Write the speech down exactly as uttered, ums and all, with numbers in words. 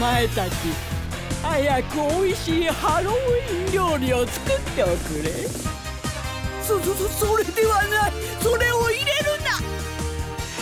前たち、早くおいしいハロウィン料理を作っておくれ。 そそそそれではない。それを